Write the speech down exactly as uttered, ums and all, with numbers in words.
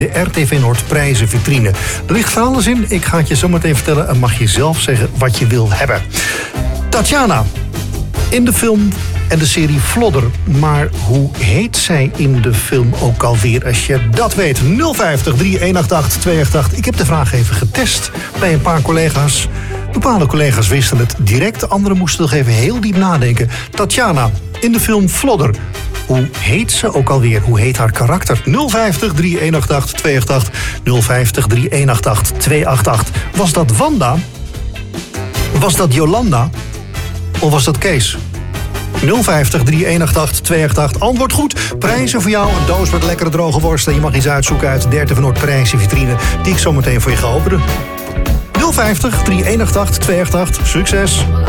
De R T V Noord prijzenvitrine. Er ligt van alles in. Ik ga het je zo meteen vertellen en mag je zelf zeggen wat je wil hebben. Tatjana. In de film en de serie Vlodder. Maar hoe heet zij in de film ook alweer? Als je dat weet. nul vijftig, drie een acht acht, twee acht acht. Ik heb de vraag even getest bij een paar collega's. Bepaalde collega's wisten het direct. Anderen moesten nog even heel diep nadenken. Tatjana. In de film Vlodder. Hoe heet ze ook alweer? Hoe heet haar karakter? nul vijftig, drie een acht acht, twee acht acht. nul vijftig, drie een acht acht, twee acht acht. Was dat Wanda? Was dat Jolanda? Of was dat Kees? nul vijftig, drie een acht acht, twee acht acht. Antwoord goed. Prijzen voor jou. Een doos met lekkere droge worst. En je mag iets uitzoeken uit de R T V Noord prijzenvitrine die ik zo meteen voor je ga openen. nul vijftig, drie een acht acht, twee acht acht. Succes!